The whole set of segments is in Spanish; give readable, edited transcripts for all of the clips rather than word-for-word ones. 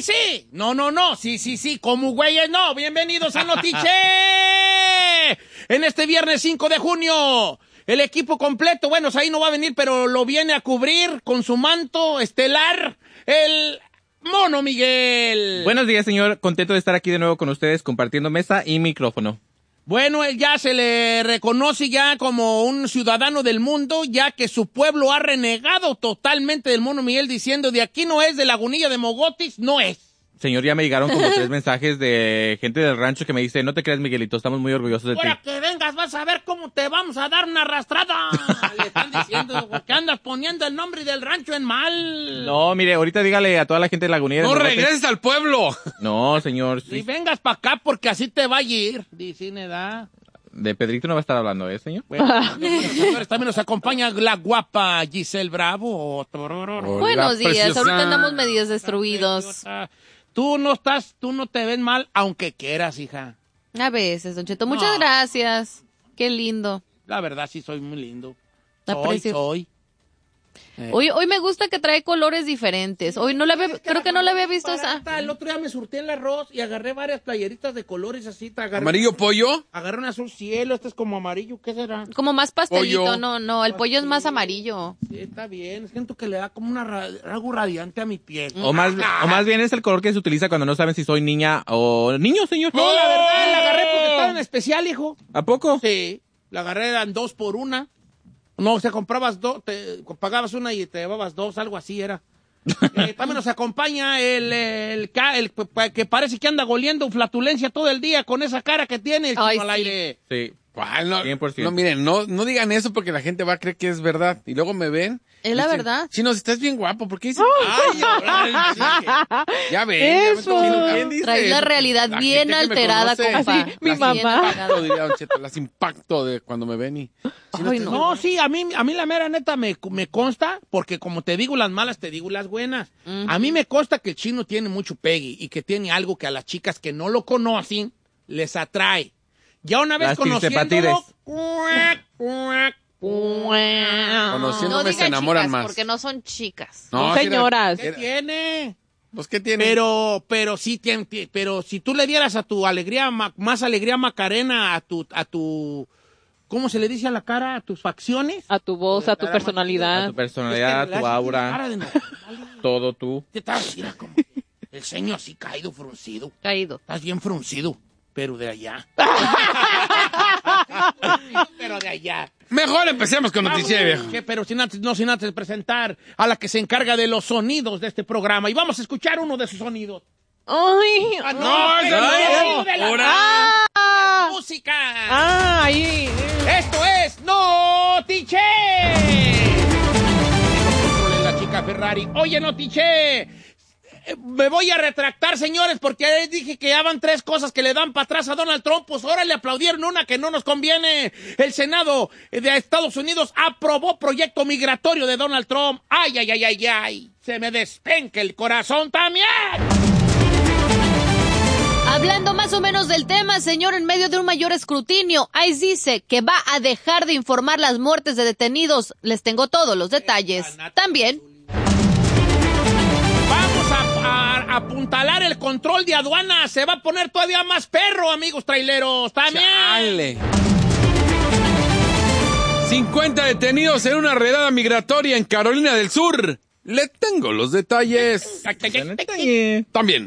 sí. No. Sí. Como güeyes, no. Bienvenidos a Notiche. En este viernes 5 de junio. El equipo completo, bueno, ahí no va a venir, pero lo viene a cubrir con su manto estelar, el Mono Miguel. Buenos días, señor. Contento de estar aquí de nuevo con ustedes, compartiendo mesa y micrófono. Bueno, él ya se le reconoce ya como un ciudadano del mundo, ya que su pueblo ha renegado totalmente del Mono Miguel, diciendo de aquí no es, de Lagunilla de Mogotis, no es. Señor, ya me llegaron como 3 mensajes de gente del rancho que me dice, no te creas, Miguelito, estamos muy orgullosos de ti. Ahora que vengas vas a ver cómo te vamos a dar una arrastrada. Le están diciendo que andas poniendo el nombre del rancho en mal. No, mire, ahorita dígale a toda la gente de Lagunilla. ¡No regreses al pueblo! No, señor. Y vengas para acá porque así te va a ir. Dice Neda. De Pedrito no va a estar hablando, señor? Bueno, señores, también nos acompaña la guapa Giselle Bravo. Buenos días, ahorita andamos medios destruidos. Tú no te ves mal, aunque quieras, hija. A veces, Don Cheto. Muchas gracias. Qué lindo. La verdad, sí soy muy lindo. Aprecio. Soy. Hoy me gusta que trae colores diferentes. Hoy creo que no la había visto esa. El otro día me surtí el arroz y agarré varias playeritas de colores así. ¿Amarillo pollo? Agarré un azul cielo, este es como amarillo, ¿qué será? Como más pastelito, Pollo. no, el pollo es más amarillo. Sí, está bien, siento que le da como algo radiante a mi piel. O más bien es el color que se utiliza cuando no saben si soy niña o niño, señor. No, la verdad, la agarré porque estaba en especial, hijo. ¿A poco? Sí, la agarré, eran 2 por 1. No, comprabas 2, pagabas una y te llevabas 2, algo así era. También nos acompaña el que parece que anda goliendo flatulencia todo el día con esa cara que tiene el Chino al aire. Sí. ¿Cuál? No, 100%. no, miren, no digan eso porque la gente va a creer que es verdad. Y luego me ven. Es la dicen, verdad. Chino, si estás bien guapo, ¿por qué dicen? ¡Ay, ahora! Ya ven. Eso. ¿Quién dice Trae la eso? realidad La bien gente que me alterada, conoce, compa. Así, mi las mamá. impacto, diría Don Cheto, las impacto de cuando me ven y... Ay, no. No, sí, a mí la mera neta me consta, porque como te digo las malas, te digo las buenas. A mí me consta que el Chino tiene mucho pegue y que tiene algo que a las chicas que no lo conocen les atrae. Ya una vez Las conociéndolo... Conociéndome se digan enamoran chicas, más. porque no son chicas. No, sí, señoras. ¿Qué tiene? Pues, ¿qué tiene? Pero sí tiene, pero si tú le dieras a tu alegría, más alegría Macarena, a tu, ¿cómo se le dice a la cara? A tus facciones. A tu voz, a tu A personalidad. tu personalidad, a tu aura, todo tú. ¿Qué tal? Mira como el ceño así caído, fruncido. Caído. Estás bien fruncido, pero de allá. Pero de allá. Mejor empecemos con Noticiero Viejo. ¿Qué? Pero sin antes presentar a la que se encarga de los sonidos de este programa. Y vamos a escuchar uno de sus sonidos. Ay, ¡Ahora! ¡Música! ahí. ¡Esto es Notiche! La chica Ferrari. Oye, Notiche, me voy a retractar, señores, porque dije que ya van 3 cosas que le dan para atrás a Donald Trump. Pues ahora le aplaudieron una que no nos conviene. El Senado de Estados Unidos aprobó proyecto migratorio de Donald Trump. ¡Ay, ay, ay, ay, ay! Se me despenca el corazón también. Hablando más o menos del tema, señor, en medio de un mayor escrutinio, ICE dice que va a dejar de informar las muertes de detenidos. Les tengo todos los detalles. También, Vamos a apuntalar el control de aduana. Se va a poner todavía más perro, amigos traileros. También. Chale. 50 detenidos en una redada migratoria en Carolina del Sur. Le tengo los detalles. También.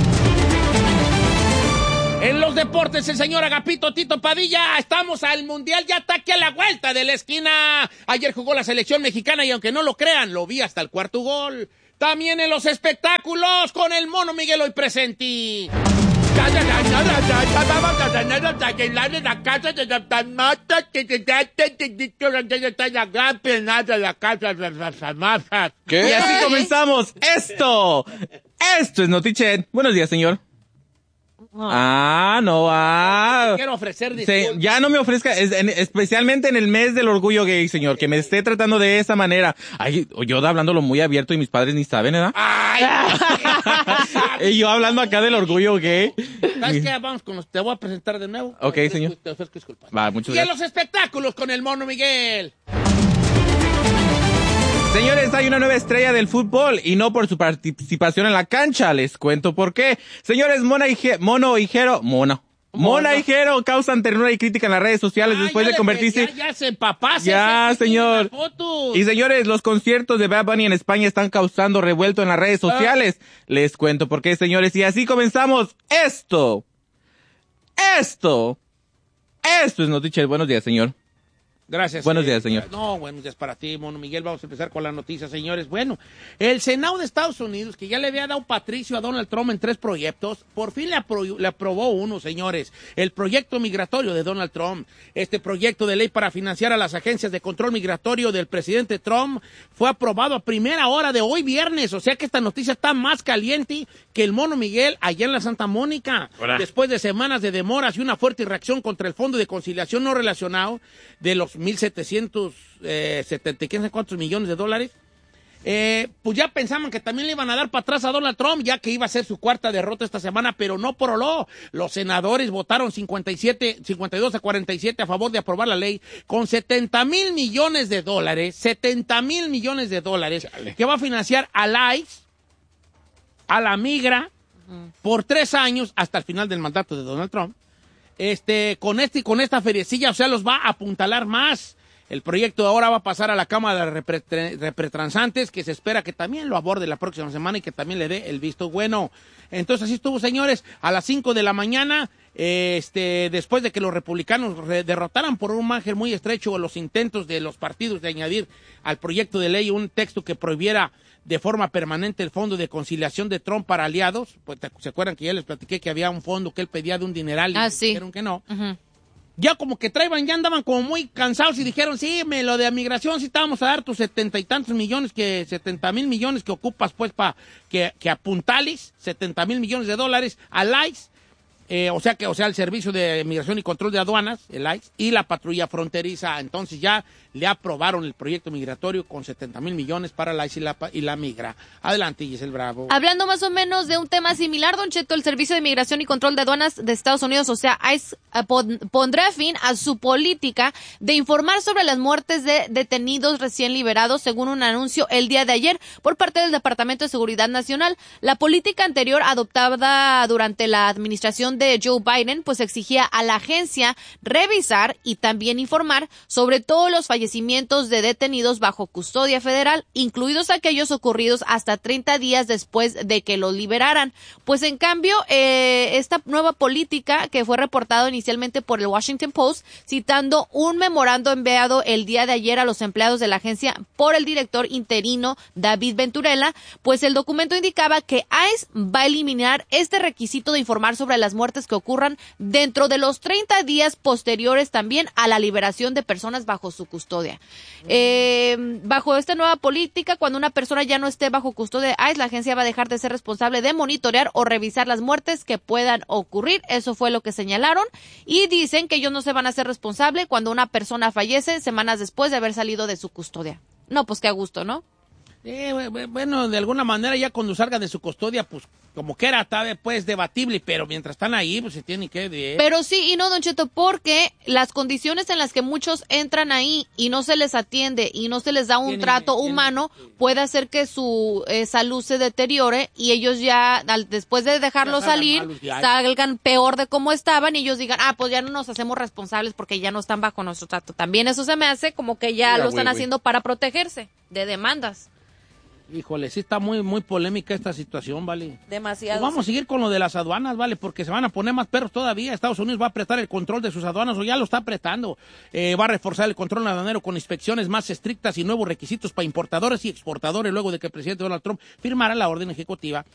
En los deportes, el señor Agapito Tito Padilla, estamos al Mundial, ya está aquí a la vuelta de la esquina. Ayer jugó la selección mexicana y aunque no lo crean, lo vi hasta el 4º gol. También en los espectáculos, con el Mono Miguel hoy presente. ¿Qué? Y así comenzamos. Esto es Notiche. Buenos días, señor. Quiero ofrecer disculpas. Ya no me ofrezca, especialmente en el mes del orgullo gay, señor, que me esté tratando de esa manera. Ay, yo hablándolo muy abierto y mis padres ni saben, ¿verdad? Ay, Y yo hablando acá del orgullo gay. ¿sabes qué? Vamos te voy a presentar de nuevo. Ok, señor. Te ofrezco disculpas. Va, muchas Y en gracias. los espectáculos con el Mono Miguel. Señores, hay una nueva estrella del fútbol y no por su participación en la cancha. Les cuento por qué. Señores, Mona y Jero causan ternura y crítica en las redes sociales después de convertirse... Ya se empapase. Ya, señor. Y señores, los conciertos de Bad Bunny en España están causando revuelto en las redes sociales. Les cuento por qué, señores. Y así comenzamos Esto es Noticias. Buenos días, señor. Gracias. Buenos días, señor. No, buenos días para ti, Mono Miguel. Vamos a empezar con las noticias, señores. Bueno, el Senado de Estados Unidos, que ya le había dado Patricio a Donald Trump en 3 proyectos, por fin le aprobó uno, señores. El proyecto migratorio de Donald Trump. Este proyecto de ley para financiar a las agencias de control migratorio del presidente Trump fue aprobado a primera hora de hoy viernes. O sea que esta noticia está más caliente que el Mono Miguel allá en la Santa Mónica. Hola. Después de semanas de demoras y una fuerte reacción contra el Fondo de Conciliación no relacionado de los 1,770, quién sabe cuántos millones de dólares, pues ya pensaban que también le iban a dar para atrás a Donald Trump, ya que iba a ser su 4ª derrota esta semana, pero no por oló. Los senadores votaron 52-47 a favor de aprobar la ley con $70,000 millones, $70,000 millones que va a financiar al ICE, a la migra, por 3 años hasta el final del mandato de Donald Trump. Con esta feriecilla, o sea, los va a apuntalar más. El proyecto ahora va a pasar a la Cámara de Representantes, que se espera que también lo aborde la próxima semana y que también le dé el visto bueno. Entonces, así estuvo, señores, a las 5 de la mañana, después de que los republicanos derrotaran por un margen muy estrecho los intentos de los partidos de añadir al proyecto de ley un texto que prohibiera de forma permanente el fondo de conciliación de Trump para aliados. Pues, ¿se acuerdan que ya les platiqué que había un fondo que él pedía de un dineral y sí. dijeron que no? Uh-huh. Ya como que ya andaban como muy cansados y dijeron, sí, lo de migración sí te vamos a dar tus 70 y tantos millones, 70,000 millones que ocupas pues para que apuntales, $70,000 millones al ICE. O sea, el Servicio de Migración y Control de Aduanas, el ICE, y la Patrulla Fronteriza. Entonces ya le aprobaron el proyecto migratorio con $70,000 millones para la ICE y la migra. Adelante, Giselle Bravo. Hablando más o menos de un tema similar, Don Cheto, el Servicio de Migración y Control de Aduanas de Estados Unidos, o sea, ICE, pondrá fin a su política de informar sobre las muertes de detenidos recién liberados, según un anuncio el día de ayer por parte del Departamento de Seguridad Nacional. La política anterior adoptada durante la administración de Joe Biden, pues exigía a la agencia revisar y también informar sobre todos los fallecimientos de detenidos bajo custodia federal, incluidos aquellos ocurridos hasta 30 días después de que los liberaran. Pues en cambio, esta nueva política que fue reportado inicialmente por el Washington Post, citando un memorando enviado el día de ayer a los empleados de la agencia por el director interino David Venturella, pues el documento indicaba que ICE va a eliminar este requisito de informar sobre las muertes que ocurran dentro de los 30 días posteriores también a la liberación de personas bajo su custodia. Bajo esta nueva política, cuando una persona ya no esté bajo custodia de ICE, la agencia va a dejar de ser responsable de monitorear o revisar las muertes que puedan ocurrir. Eso fue lo que señalaron. Y dicen que ellos no se van a hacer responsables cuando una persona fallece semanas después de haber salido de su custodia. No, pues qué a gusto, ¿no? Bueno, de alguna manera ya cuando salgan de su custodia, pues como que era pues debatible, pero mientras están ahí, pues se tienen que... Pero sí y no, Don Cheto, porque las condiciones en las que muchos entran ahí y no se les atiende y no se les da un trato humano, puede hacer que su salud se deteriore y ellos ya, después de dejarlo salir, salgan peor de cómo estaban y ellos digan, pues ya no nos hacemos responsables porque ya no están bajo nuestro trato. También eso se me hace como que ya lo están haciendo para protegerse de demandas. Híjole, sí está muy, muy polémica esta situación, ¿vale? Demasiado. Pues vamos a seguir con lo de las aduanas, ¿vale? Porque se van a poner más perros todavía. Estados Unidos va a apretar el control de sus aduanas, o ya lo está apretando. Va a reforzar el control aduanero con inspecciones más estrictas y nuevos requisitos para importadores y exportadores, luego de que el presidente Donald Trump firmara la orden ejecutiva